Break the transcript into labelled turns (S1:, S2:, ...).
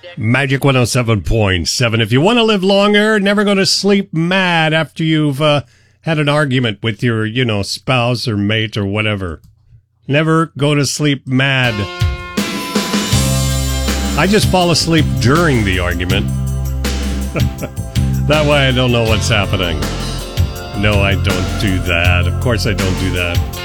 S1: Magic 107.7. If you want to live longer, never go to sleep mad after you've had an argument with your, spouse or mate or whatever. Never go to sleep mad. I just fall asleep during the argument. That way I don't know what's happening. No, I don't do that. Of course I don't do that.